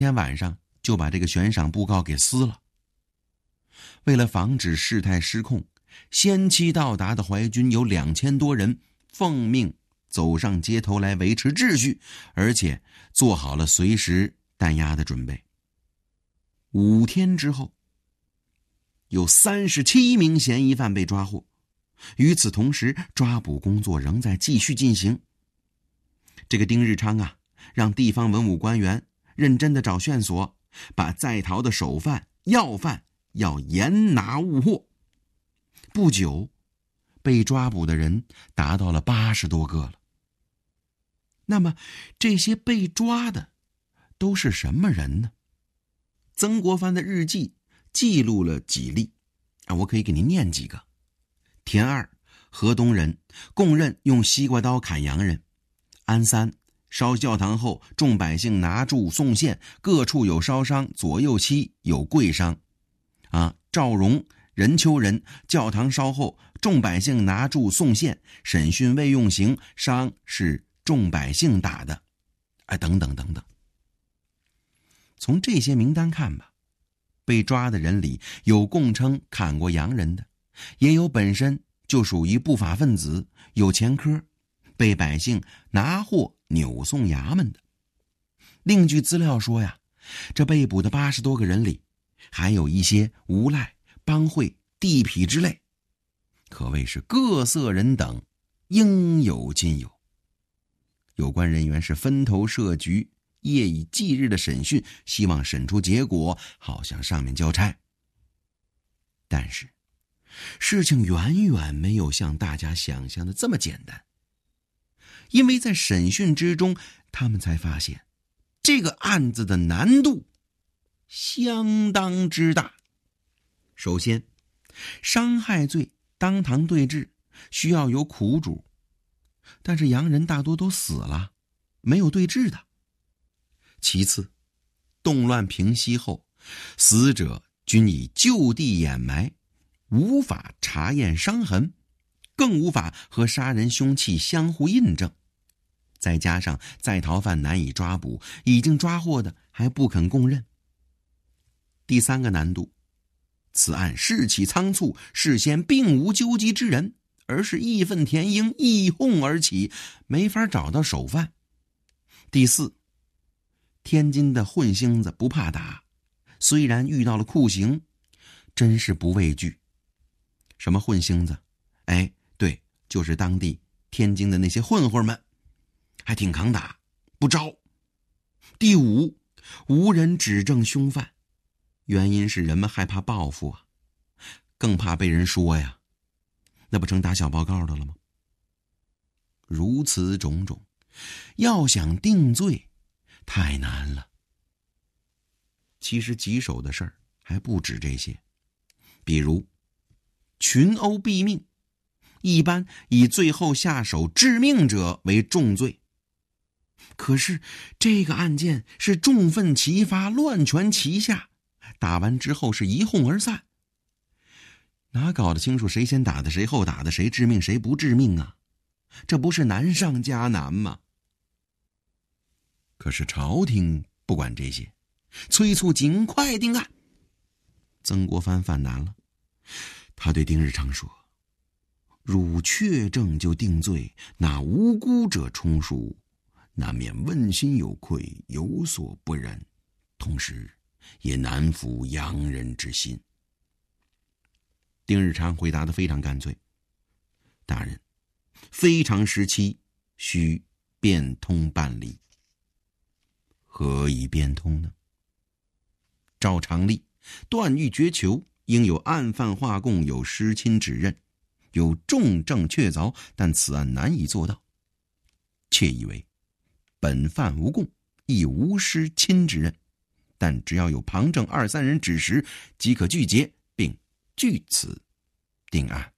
天晚上就把这个悬赏布告给撕了。为了防止事态失控，先期到达的淮军有2000多人，奉命走上街头来维持秩序，而且做好了随时弹压的准备。5天之后，有37名嫌疑犯被抓获。与此同时，抓捕工作仍在继续进行。这个丁日昌啊，让地方文武官员认真的找线索，把在逃的首犯、要犯要严拿勿获。不久，被抓捕的人达到了80多个了。那么，这些被抓的都是什么人呢？曾国藩的日记记录了几例，我可以给您念几个。田二，河东人，供认用西瓜刀砍洋人。安三，烧教堂后，众百姓拿柱送献，各处有烧伤，左右膝有跪伤。赵荣，任丘人，教堂烧后，众百姓拿柱送献，审讯未用刑，伤是众百姓打的。等等等等。从这些名单看吧，被抓的人里有供称砍过洋人的，也有本身就属于不法分子，有前科，被百姓拿货扭送衙门的。另据资料说呀，这被捕的80多个人里，还有一些无赖、帮会、地痞之类，可谓是各色人等，应有尽有。有关人员是分头设局，夜以继日的审讯，希望审出结果，好向上面交差。但是事情远远没有像大家想象的这么简单，因为在审讯之中，他们才发现这个案子的难度相当之大。首先，伤害罪当堂对质，需要有苦主，但是洋人大多都死了，没有对质的。其次，动乱平息后，死者均已就地掩埋，无法查验伤痕，更无法和杀人凶器相互印证。再加上在逃犯难以抓捕，已经抓获的还不肯供认。第三个难度，此案事起仓促，事先并无纠集之人，而是义愤填膺，一哄而起，没法找到首犯。第四，天津的混星子不怕打，虽然遇到了酷刑，真是不畏惧。什么混星子？对，就是当地天津的那些混混们，还挺抗打，不招。第五，无人指证凶犯，原因是人们害怕报复啊，更怕被人说呀，那不成打小报告的了吗？如此种种，要想定罪太难了。其实棘手的事儿还不止这些，比如群殴毙命，一般以最后下手致命者为重罪。可是这个案件是众愤齐发，乱拳齐下，打完之后是一哄而散，哪搞得清楚谁先打的，谁后打的，谁致命谁不致命啊？这不是难上加难吗？可是朝廷不管这些，催促尽快定案。曾国藩犯难了，他对丁日昌说：“汝确证就定罪，那无辜者充数，难免问心有愧，有所不忍，同时也难服洋人之心。”丁日昌回答得非常干脆：“大人，非常时期，需变通办理。”何以变通呢？照常例，断狱绝囚，应有案犯画供，有失亲指认，有重证确凿，但此案难以做到。窃以为本犯无供，亦无失亲指认，但只要有旁证2、3人指实，即可具结，并据此定案。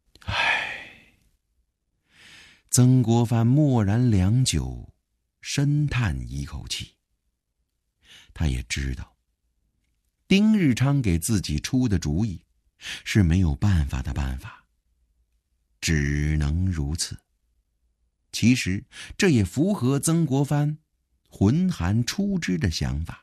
曾国藩默然良久，深叹一口气。他也知道丁日昌给自己出的主意是没有办法的办法，只能如此。其实这也符合曾国藩浑含出知的想法。